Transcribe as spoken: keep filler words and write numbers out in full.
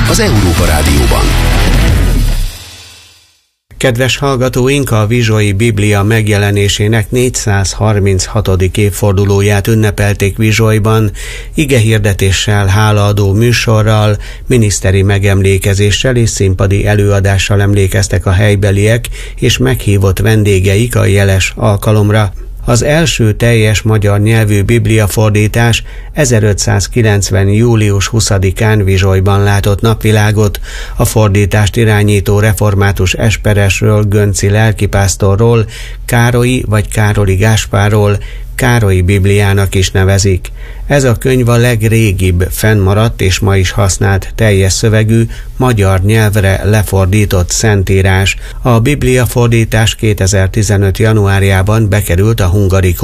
az Európa Rádióban. Kedves hallgatóink, a Vizsolyi Biblia megjelenésének négyszázharminchatodik évfordulóját ünnepelték Vizsolyban, igehirdetéssel, hálaadó műsorral, miniszteri megemlékezéssel és színpadi előadással emlékeztek a helybeliek és meghívott vendégeik a jeles alkalomra. Az első teljes magyar nyelvű bibliafordítás ezerötszázkilencven. július huszadikán Vizsolyban látott napvilágot. A fordítást irányító református esperesről, Gönci lelkipásztorról, Károlyi vagy Károli Gáspárról Károlyi Bibliának is nevezik. Ez a könyv a legrégibb fennmaradt és ma is használt teljes szövegű, magyar nyelvre lefordított szentírás. A bibliafordítás kétezer-tizenöt. januárjában bekerült a Hungarikum